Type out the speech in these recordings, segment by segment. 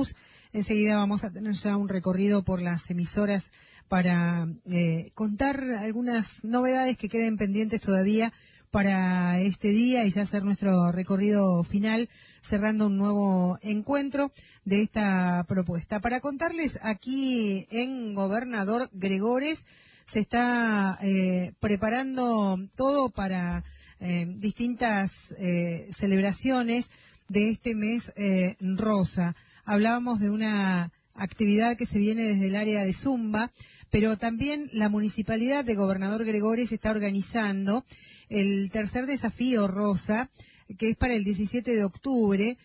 Cruz. Enseguida vamos a tener ya un recorrido por las emisoras para contar algunas novedades que queden pendientes todavía para este día y ya hacer nuestro recorrido final, cerrando un nuevo encuentro de esta propuesta. Para contarles, aquí en Gobernador Gregores se está preparando todo para distintas celebraciones de este mes rosa. Hablábamos de una actividad que se viene desde el área de Zumba, pero también la Municipalidad de Gobernador Gregores está organizando el tercer desafío rosa, que es para el 17 de octubre.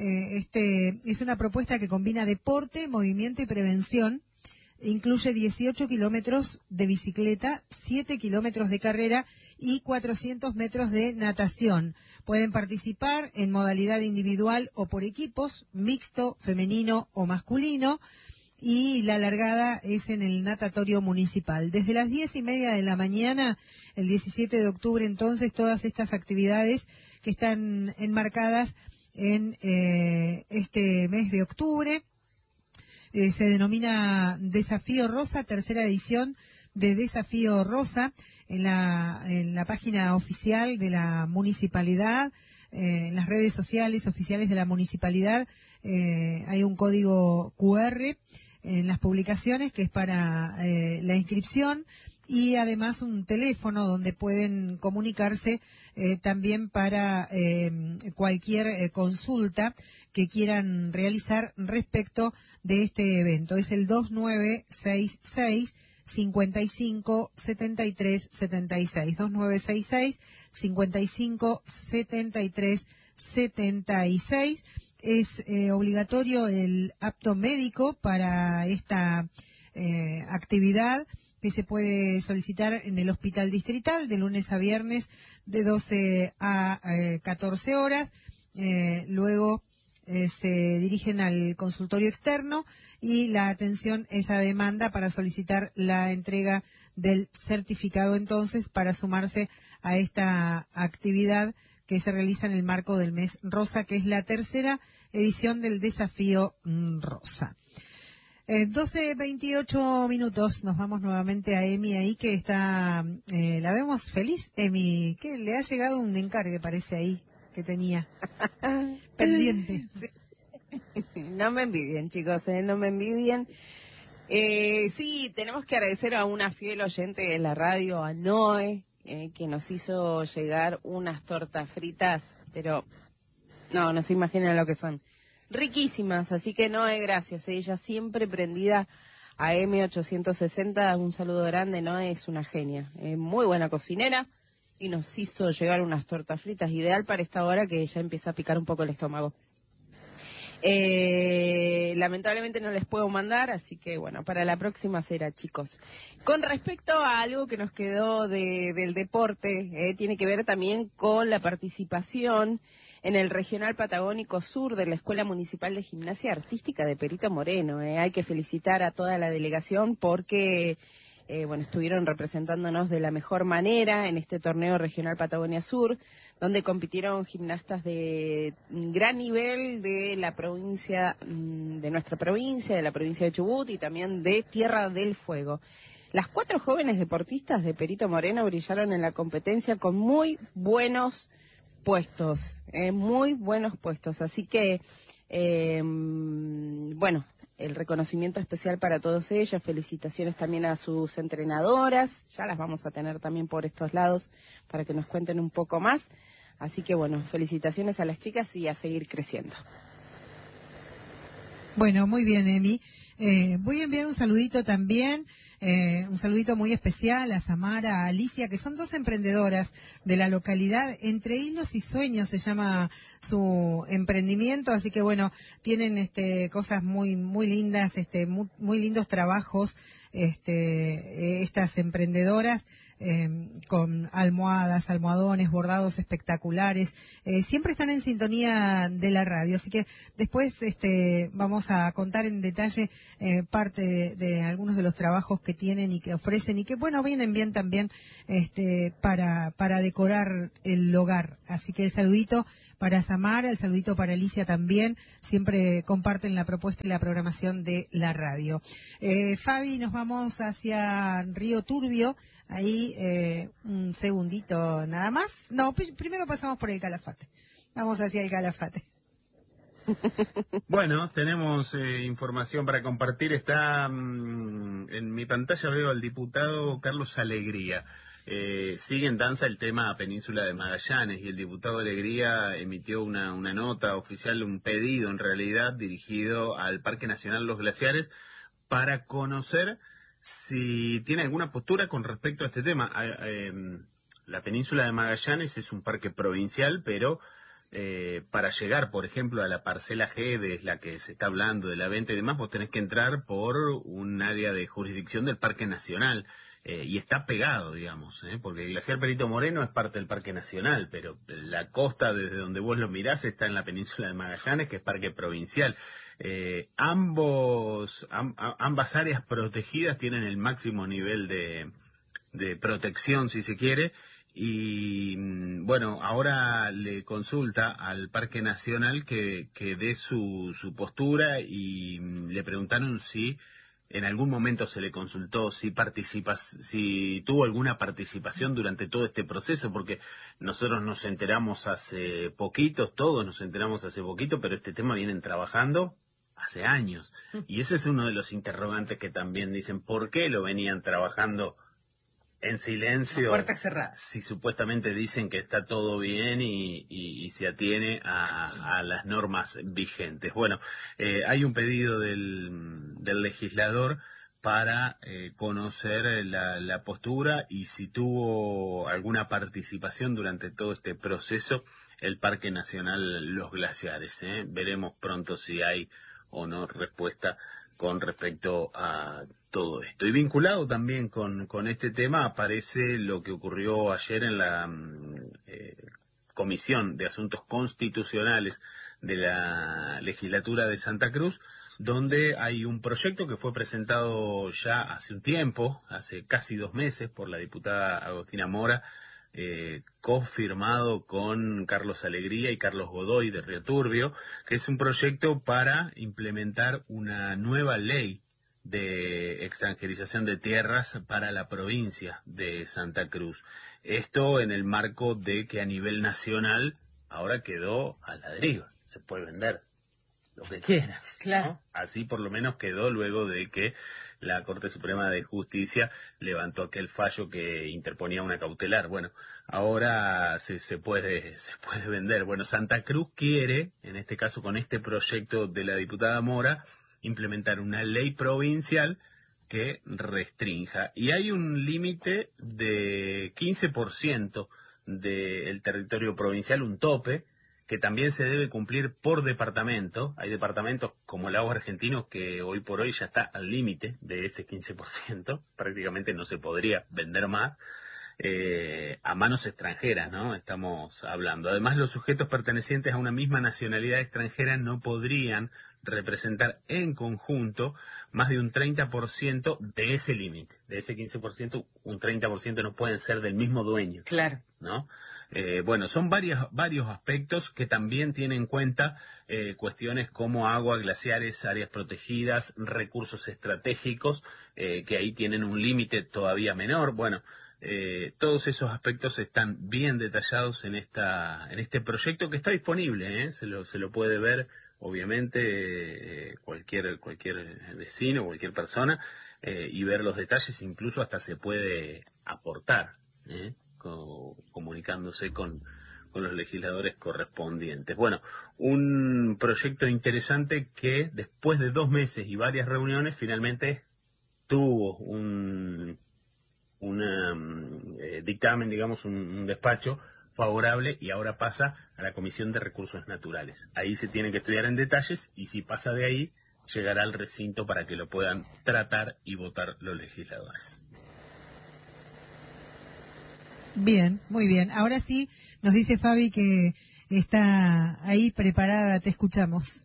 Es una propuesta que combina deporte, movimiento y prevención. Incluye 18 kilómetros de bicicleta, 7 kilómetros de carrera y 400 metros de natación. Pueden participar en modalidad individual o por equipos, mixto, femenino o masculino, y la largada es en el natatorio municipal. Desde las 10:30 de la mañana, el 17 de octubre, entonces, todas estas actividades que están enmarcadas en este mes de octubre. Se denomina Desafío Rosa, tercera edición de Desafío Rosa, en la página oficial de la municipalidad, en las redes sociales oficiales de la municipalidad, hay un código QR en las publicaciones que es para la inscripción, y además un teléfono donde pueden comunicarse también para cualquier consulta que quieran realizar respecto de este evento. Es el 2966 55 73 76, 2966 55 73 76. Es obligatorio el apto médico para esta actividad, que se puede solicitar en el Hospital Distrital de lunes a viernes de 12 a 14 horas. Luego se dirigen al consultorio externo y la atención es a demanda para solicitar la entrega del certificado, entonces, para sumarse a esta actividad que se realiza en el marco del mes rosa, que es la tercera edición del Desafío Rosa. 12:28 minutos, nos vamos nuevamente a Emi ahí, que está, la vemos feliz. Emi, que le ha llegado un encargue, parece ahí, que tenía pendiente. Sí. No me envidien, chicos, no me envidien. Sí, tenemos que agradecer a una fiel oyente de la radio, a Noé, que nos hizo llegar unas tortas fritas, pero no se imaginan lo que son. Riquísimas, así que Noé, gracias. Ella siempre prendida a M860, un saludo grande. Noé es una genia, muy buena cocinera, y nos hizo llegar unas tortas fritas, ideal para esta hora que ya empieza a picar un poco el estómago. Lamentablemente no les puedo mandar, así que bueno, para la próxima será, chicos. Con respecto a algo que nos quedó del deporte, tiene que ver también con la participación en el Regional Patagónico Sur de la Escuela Municipal de Gimnasia Artística de Perito Moreno. Hay que felicitar a toda la delegación porque estuvieron representándonos de la mejor manera en este torneo Regional Patagonia Sur, donde compitieron gimnastas de gran nivel de la provincia, de nuestra provincia, de la provincia de Chubut y también de Tierra del Fuego. Las 4 jóvenes deportistas de Perito Moreno brillaron en la competencia con muy buenos puestos, así que, el reconocimiento especial para todos ellos, felicitaciones también a sus entrenadoras, ya las vamos a tener también por estos lados para que nos cuenten un poco más, así que bueno, felicitaciones a las chicas y a seguir creciendo. Bueno, muy bien, Emi. Voy a enviar un saludito también, un saludito muy especial a Samara, a Alicia, que son 2 emprendedoras de la localidad. Entre Hilos y Sueños se llama su emprendimiento, así que bueno, tienen cosas muy muy lindas, muy lindos trabajos, estas emprendedoras. con almohadas, almohadones, bordados espectaculares. Siempre están en sintonía de la radio, así que después vamos a contar en detalle parte de algunos de los trabajos que tienen y que ofrecen y que, bueno, vienen bien también para decorar el hogar. Así que el saludito para Samara, el saludito para Alicia también, siempre comparten la propuesta y la programación de la radio. Fabi, nos vamos hacia Río Turbio, ahí un segundito nada más. No, primero pasamos por el Calafate, vamos hacia el Calafate. Bueno, tenemos información para compartir. Está en mi pantalla, veo al diputado Carlos Alegría. Sigue en danza el tema Península de Magallanes y el diputado Alegría emitió una nota oficial, un pedido en realidad dirigido al Parque Nacional Los Glaciares para conocer si tiene alguna postura con respecto a este tema. La Península de Magallanes es un parque provincial, pero para llegar, por ejemplo, a la parcela G, de la que se está hablando, de la venta y demás, vos tenés que entrar por un área de jurisdicción del Parque Nacional. Y está pegado, digamos, porque el glaciar Perito Moreno es parte del Parque Nacional, pero la costa desde donde vos lo mirás está en la Península de Magallanes, que es parque provincial. Ambas áreas protegidas tienen el máximo nivel de protección, si se quiere, y bueno, ahora le consulta al Parque Nacional que dé su postura y le preguntaron si en algún momento se le consultó si tuvo alguna participación durante todo este proceso, porque nosotros nos enteramos hace poquito, todos nos enteramos hace poquito, pero este tema vienen trabajando hace años. Y ese es uno de los interrogantes que también dicen, ¿por qué lo venían trabajando en silencio? Puertas cerradas. Si supuestamente dicen que está todo bien y se atiene a las normas vigentes. Bueno, hay un pedido del legislador para conocer la postura y si tuvo alguna participación durante todo este proceso el Parque Nacional Los Glaciares. Veremos pronto si hay o no respuesta con respecto a todo esto. Y vinculado también con este tema aparece lo que ocurrió ayer en la Comisión de Asuntos Constitucionales de la Legislatura de Santa Cruz, donde hay un proyecto que fue presentado ya hace un tiempo, hace casi 2 meses, por la diputada Agostina Mora, cofirmado con Carlos Alegría y Carlos Godoy de Río Turbio, que es un proyecto para implementar una nueva ley de extranjerización de tierras para la provincia de Santa Cruz. Esto en el marco de que a nivel nacional ahora quedó a la deriva, se puede vender lo que quieras, claro, ¿no? Así por lo menos quedó luego de que la Corte Suprema de Justicia levantó aquel fallo que interponía una cautelar. Bueno, ahora se puede vender. Bueno, Santa Cruz quiere, en este caso con este proyecto de la diputada Mora, implementar una ley provincial que restrinja. Y hay un límite de 15% del territorio provincial, un tope, que también se debe cumplir por departamento. Hay departamentos como el Agua Argentino que hoy por hoy ya está al límite de ese 15%, prácticamente no se podría vender más, a manos extranjeras, ¿no? Estamos hablando. Además, los sujetos pertenecientes a una misma nacionalidad extranjera no podrían representar en conjunto más de un 30% de ese límite. De ese 15%, un 30% no pueden ser del mismo dueño. Claro. ¿No? Bueno, son varios aspectos que también tienen en cuenta cuestiones como agua, glaciares, áreas protegidas, recursos estratégicos, que ahí tienen un límite todavía menor. Bueno, todos esos aspectos están bien detallados en este proyecto que está disponible, se lo puede ver, obviamente, cualquier vecino, cualquier persona, y ver los detalles, incluso hasta se puede aportar, comunicándose con los legisladores correspondientes. Bueno, un proyecto interesante que después de 2 meses y varias reuniones finalmente tuvo un dictamen, digamos, un despacho favorable y ahora pasa a la Comisión de Recursos Naturales. Ahí se tiene que estudiar en detalles y si pasa de ahí llegará al recinto para que lo puedan tratar y votar los legisladores. Bien, muy bien. Ahora sí, nos dice Fabi que está ahí preparada, te escuchamos.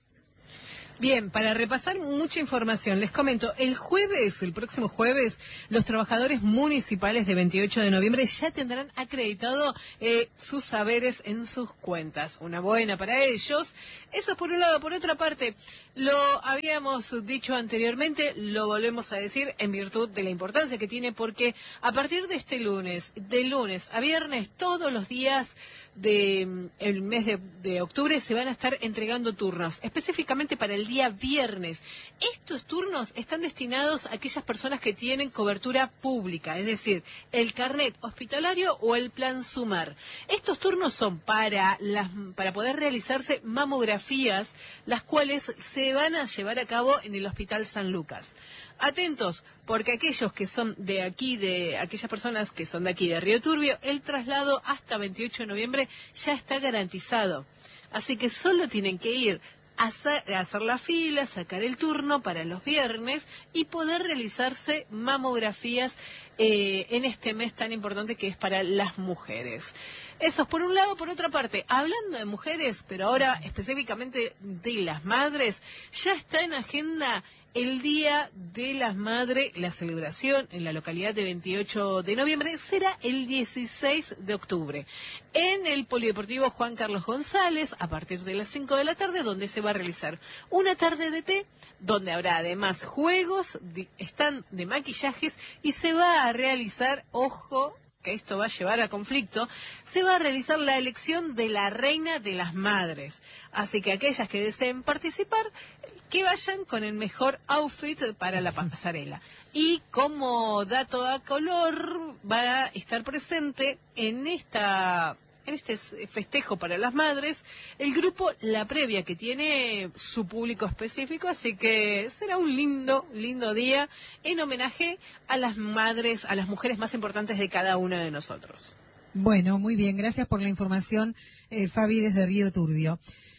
Bien, para repasar mucha información, les comento, el próximo jueves, los trabajadores municipales de 28 de noviembre ya tendrán acreditado sus saberes en sus cuentas. Una buena para ellos. Eso es por un lado. Por otra parte, lo habíamos dicho anteriormente, lo volvemos a decir en virtud de la importancia que tiene, porque a partir de este lunes, de lunes a viernes, todos los días el mes de octubre se van a estar entregando turnos, específicamente para el día viernes. Estos turnos están destinados a aquellas personas que tienen cobertura pública, es decir, el carnet hospitalario o el plan Sumar. Estos turnos son para poder realizarse mamografías, las cuales se van a llevar a cabo en el Hospital San Lucas. Atentos, porque aquellas personas que son de aquí de Río Turbio, el traslado hasta 28 de noviembre ya está garantizado. Así que solo tienen que ir a hacer la fila, sacar el turno para los viernes y poder realizarse mamografías en este mes tan importante que es para las mujeres. Eso es por un lado. Por otra parte, hablando de mujeres, pero ahora específicamente de las madres, ya está en agenda el Día de las Madres. La celebración en la localidad de 28 de noviembre será el 16 de octubre en el Polideportivo Juan Carlos González a partir de las 5 de la tarde, donde se va a realizar una tarde de té, donde habrá además juegos, stand de maquillajes y se va a realizar, ojo, que esto va a llevar a conflicto, se va a realizar la elección de la reina de las madres. Así que aquellas que deseen participar, que vayan con el mejor outfit para la pasarela. Y como dato a color, va a estar presente en este festejo para las madres, el grupo La Previa, que tiene su público específico, así que será un lindo día en homenaje a las madres, a las mujeres más importantes de cada uno de nosotros. Bueno, muy bien, gracias por la información, Fabi, desde Río Turbio.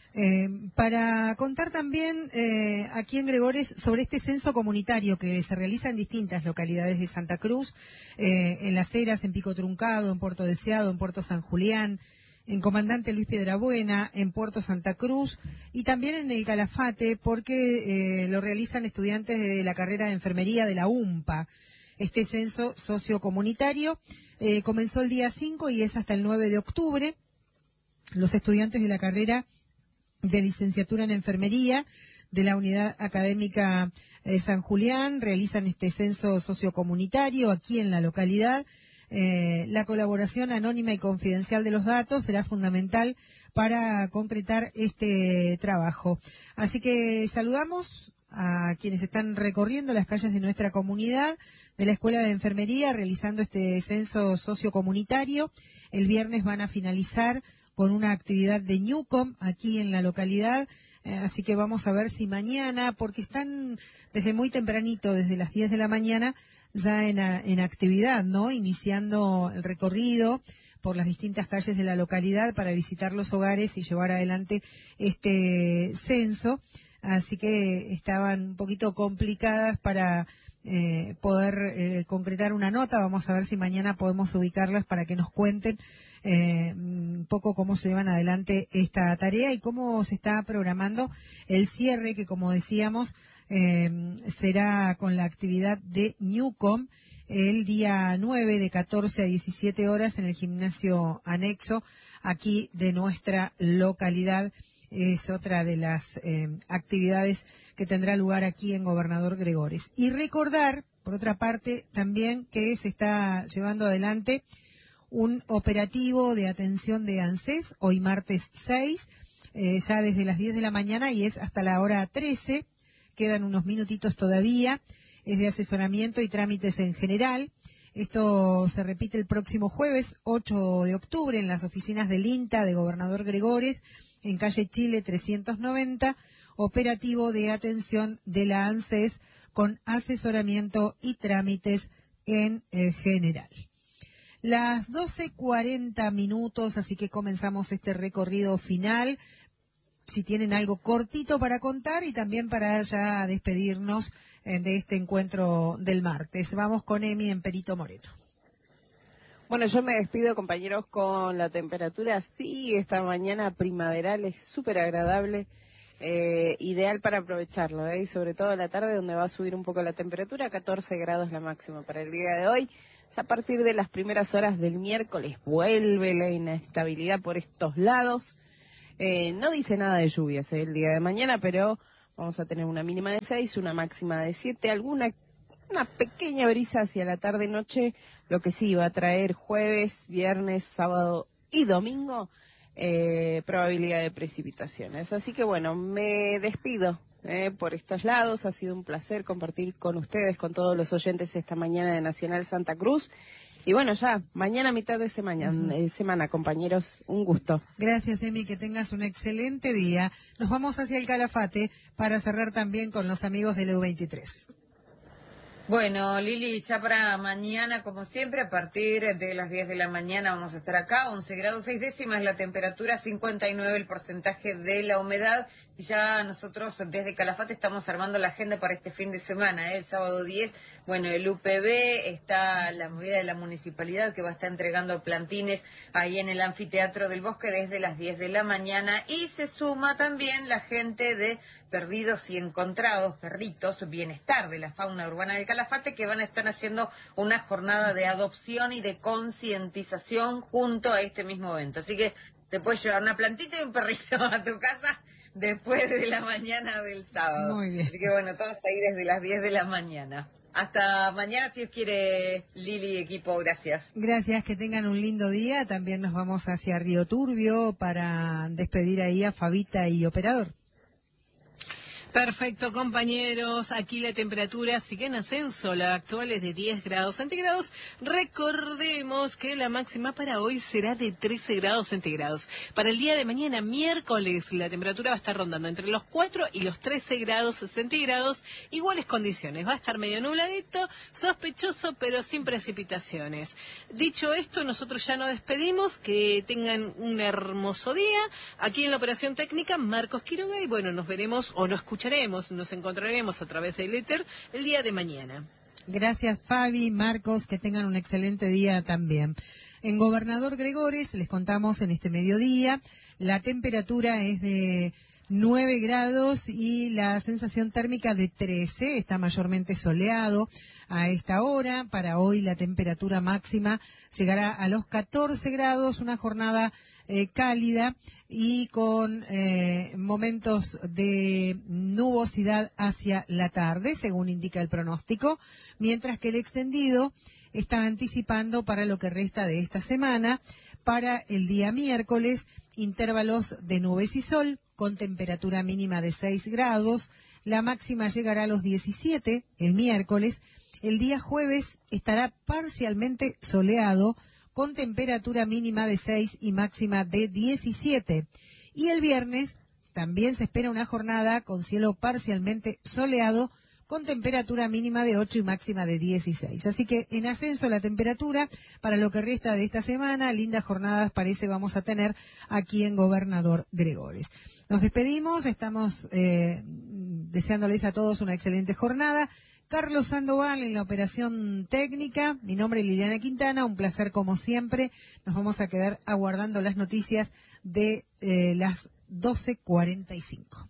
Para contar también aquí en Gregores sobre este censo comunitario que se realiza en distintas localidades de Santa Cruz, en Las Heras, en Pico Truncado, en Puerto Deseado, en Puerto San Julián, en Comandante Luis Piedrabuena, en Puerto Santa Cruz y también en el Calafate, porque lo realizan estudiantes de la carrera de enfermería de la UMPA. Este censo sociocomunitario comenzó el día 5 y es hasta el 9 de octubre. Los estudiantes de la carrera de licenciatura en enfermería de la Unidad Académica San Julián realizan este censo sociocomunitario aquí en la localidad. La colaboración anónima y confidencial de los datos será fundamental para concretar este trabajo. Así que saludamos a quienes están recorriendo las calles de nuestra comunidad de la Escuela de Enfermería realizando este censo sociocomunitario. El viernes van a finalizar con una actividad de Newcom aquí en la localidad, así que vamos a ver si mañana, porque están desde muy tempranito, desde las 10 de la mañana, ya en actividad, ¿no? Iniciando el recorrido por las distintas calles de la localidad para visitar los hogares y llevar adelante este censo, así que estaban un poquito complicadas para poder concretar una nota. Vamos a ver si mañana podemos ubicarlas para que nos cuenten un poco cómo se llevan adelante esta tarea y cómo se está programando el cierre, que como decíamos será con la actividad de Newcom el día 9 de 14 a 17 horas en el gimnasio anexo aquí de nuestra localidad. Es otra de las actividades que tendrá lugar aquí en Gobernador Gregores. Y recordar, por otra parte, también que se está llevando adelante un operativo de atención de ANSES, hoy martes 6, ya desde las 10 de la mañana y es hasta la hora 13, quedan unos minutitos todavía, es de asesoramiento y trámites en general. Esto se repite el próximo jueves 8 de octubre en las oficinas del INTA de Gobernador Gregores, en calle Chile 390, operativo de atención de la ANSES con asesoramiento y trámites en general. Las 12:40 minutos, así que comenzamos este recorrido final. Si tienen algo cortito para contar y también para ya despedirnos de este encuentro del martes. Vamos con Emi en Perito Moreno. Bueno, yo me despido, compañeros, con la temperatura. Sí, esta mañana primaveral es súper agradable, ideal para aprovecharlo, y sobre todo la tarde, donde va a subir un poco la temperatura, 14 grados la máxima para el día de hoy. Ya a partir de las primeras horas del miércoles vuelve la inestabilidad por estos lados. No dice nada de lluvias el día de mañana, pero vamos a tener una mínima de 6, una máxima de 7, una pequeña brisa hacia la tarde-noche, lo que sí va a traer jueves, viernes, sábado y domingo, probabilidad de precipitaciones. Así que bueno, me despido por estos lados. Ha sido un placer compartir con ustedes, con todos los oyentes esta mañana de Nacional Santa Cruz. Y bueno, ya, mañana mitad de semana, compañeros, un gusto. Gracias, Emi, que tengas un excelente día. Nos vamos hacia el Calafate para cerrar también con los amigos del EU23. Bueno, Lili, ya para mañana, como siempre, a partir de las 10 de la mañana vamos a estar acá, 11 grados 6 décimas la temperatura, 59 el porcentaje de la humedad. Y ya nosotros desde Calafate estamos armando la agenda para este fin de semana, el sábado 10. Bueno, el UPB, está la movida de la municipalidad que va a estar entregando plantines ahí en el anfiteatro del Bosque desde las 10 de la mañana. Y se suma también la gente de Perdidos y Encontrados, Perritos, Bienestar de la Fauna Urbana del Calafate, que van a estar haciendo una jornada de adopción y de concientización junto a este mismo evento. Así que te puedes llevar una plantita y un perrito a tu casa después de la mañana del sábado. Muy bien. Así que bueno, todos ahí desde las 10 de la mañana. Hasta mañana, si Dios quiere, Lili, equipo, gracias. Gracias, que tengan un lindo día. También nos vamos hacia Río Turbio para despedir ahí a Fabita y Operador. Perfecto, compañeros. Aquí la temperatura sigue en ascenso. La actual es de 10 grados centígrados. Recordemos que la máxima para hoy será de 13 grados centígrados. Para el día de mañana, miércoles, la temperatura va a estar rondando entre los 4 y los 13 grados centígrados. Iguales condiciones. Va a estar medio nubladito, sospechoso, pero sin precipitaciones. Dicho esto, nosotros ya nos despedimos. Que tengan un hermoso día. Aquí en la operación técnica, Marcos Quiroga. Y bueno, nos veremos o nos escucharemos, nos encontraremos a través del éter el día de mañana. Gracias, Fabi, Marcos, que tengan un excelente día también. En Gobernador Gregores, les contamos en este mediodía, la temperatura es de 9 grados y la sensación térmica de 13, está mayormente soleado a esta hora. Para hoy la temperatura máxima llegará a los 14 grados, una jornada cálida y con momentos de nubosidad hacia la tarde, según indica el pronóstico, mientras que el extendido está anticipando para lo que resta de esta semana, para el día miércoles, intervalos de nubes y sol, con temperatura mínima de 6 grados, la máxima llegará a los 17 el miércoles, el día jueves estará parcialmente soleado, con temperatura mínima de 6 y máxima de 17. Y el viernes también se espera una jornada con cielo parcialmente soleado, con temperatura mínima de 8 y máxima de 16. Así que en ascenso la temperatura para lo que resta de esta semana. Lindas jornadas parece vamos a tener aquí en Gobernador Gregores. Nos despedimos, estamos deseándoles a todos una excelente jornada. Carlos Sandoval en la operación técnica, mi nombre es Liliana Quintana, un placer como siempre. Nos vamos a quedar aguardando las noticias de las 12:45.